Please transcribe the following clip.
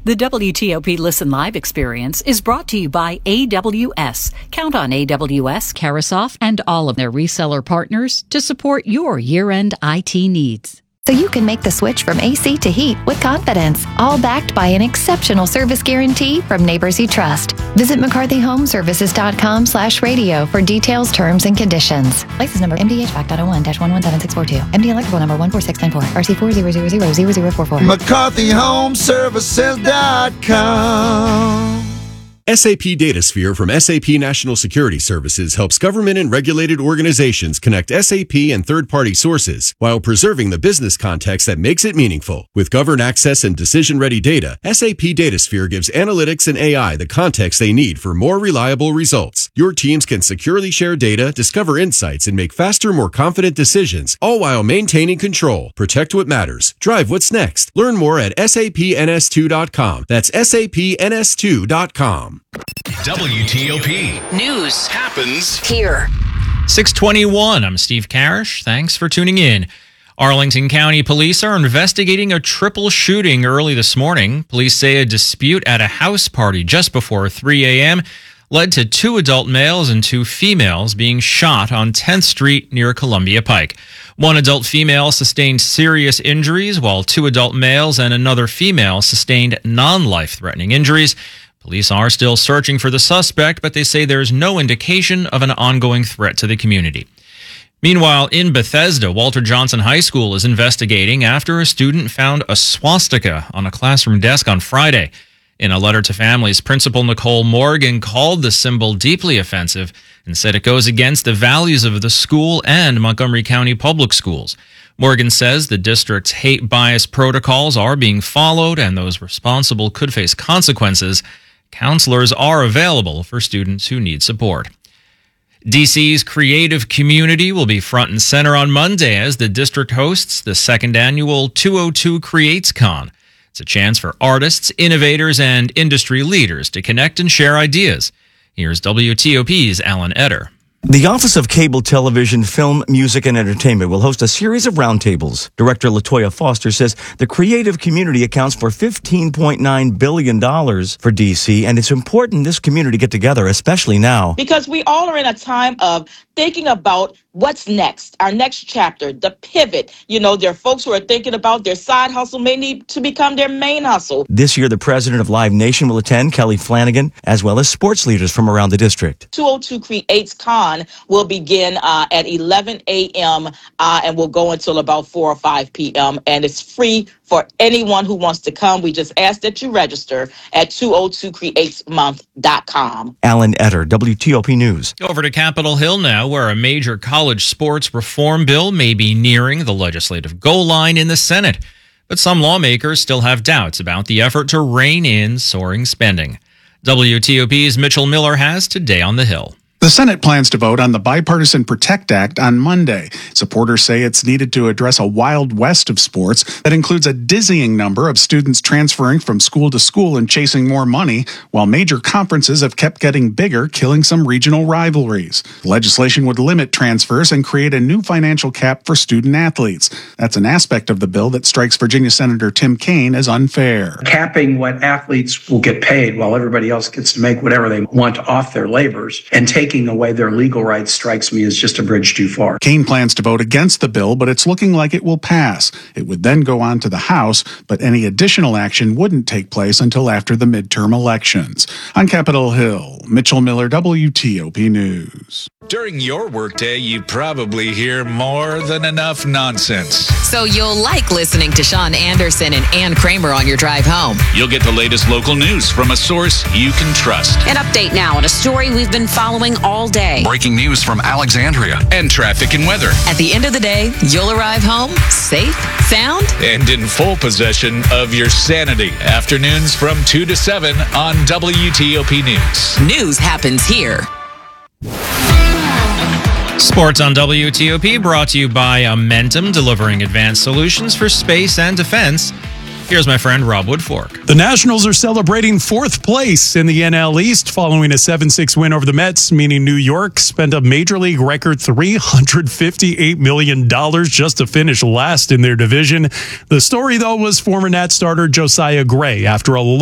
The WTOP Listen Live experience is brought to you by AWS. Count on AWS, Carasoft, and all of their reseller partners to support your year-end IT needs. So you can make the switch from AC to heat with confidence, all backed by an exceptional service guarantee from neighbors you trust. Visit McCarthyHomeservices.com/radio for details, terms, and conditions. License number MDHVAC.01-117642. MD Electrical number 14694. RC40000044. McCarthyHomeservices.com. SAP DataSphere from SAP National Security Services helps government and regulated organizations connect SAP and third-party sources while preserving the business context that makes it meaningful. With governed access and decision-ready data, SAP DataSphere gives analytics and AI the context they need for more reliable results. Your teams can securely share data, discover insights, and make faster, more confident decisions, all while maintaining control. Protect what matters. Drive what's next. Learn more at sapns2.com. That's sapns2.com. WTOP News happens here. 6:21. I'm Steve Karish. Thanks for tuning in. Arlington County Police are investigating a triple shooting early this morning. Police say a dispute at a house party just before 3 a.m. led to 2 adult males and 2 females being shot on 10th Street near Columbia Pike. 1 adult female sustained serious injuries, while 2 adult males and another female sustained non-life-threatening injuries. Police are still searching for the suspect, but they say there is no indication of an ongoing threat to the community. Meanwhile, in Bethesda, Walter Johnson High School is investigating after a student found a swastika on a classroom desk on Friday. In a letter to families, Principal Nicole Morgan called the symbol deeply offensive and said it goes against the values of the school and Montgomery County Public Schools. Morgan says the district's hate bias protocols are being followed and those responsible could face consequences. Counselors are available for students who need support. DC's creative community will be front and center on Monday as the district hosts the second annual 202 Creates Con. It's a chance for artists, innovators, and industry leaders to connect and share ideas. Here's WTOP's Alan Etter. The Office of Cable Television, Film, Music, and Entertainment will host a series of roundtables. Director LaToya Foster says the creative community accounts for $15.9 billion for DC, and it's important this community get together, especially now. Because we all are in a time of thinking about what's next, our next chapter, the pivot. You know, there are folks who are thinking about their side hustle may need to become their main hustle. This year, the president of Live Nation will attend, Kelly Flanagan, as well as sports leaders from around the district. 202 Creates Con will begin at 11 a.m. And will go until about 4 or 5 p.m. And it's free for anyone who wants to come. We just ask that you register at 202createsmonth.com. Alan Etter, WTOP News. Over to Capitol Hill now, where a major college sports reform bill may be nearing the legislative goal line in the Senate. But some lawmakers still have doubts about the effort to rein in soaring spending. WTOP's Mitchell Miller has Today on the Hill. The Senate plans to vote on the Bipartisan Protect Act on Monday. Supporters say it's needed to address a wild west of sports that includes a dizzying number of students transferring from school to school and chasing more money, while major conferences have kept getting bigger, killing some regional rivalries. The legislation would limit transfers and create a new financial cap for student athletes. That's an aspect of the bill that strikes Virginia Senator Tim Kaine as unfair. Capping what athletes will get paid while everybody else gets to make whatever they want off their labors and taking away their legal rights strikes me as just a bridge too far. Kaine plans to vote against the bill, but it's looking like it will pass. It would then go on to the House, but any additional action wouldn't take place until after the midterm elections. On Capitol Hill, Mitchell Miller, WTOP News. During your workday, you probably hear more than enough nonsense. So you'll like listening to Sean Anderson and Ann Kramer on your drive home. You'll get the latest local news from a source you can trust. An update now on a story we've been following all day. Breaking news from Alexandria and traffic and weather. At the end of the day, you'll arrive home safe, sound, and in full possession of your sanity. Afternoons from 2 to 7 on WTOP News. News happens here. Sports on WTOP brought to you by Amentum, delivering advanced solutions for space and defense. Here's my friend Rob Woodfork. The Nationals are celebrating 4th place in the NL East following a 7-6 win over the Mets, meaning New York spent a Major League record $358 million just to finish last in their division. The story, though, was former Nats starter Josiah Gray after a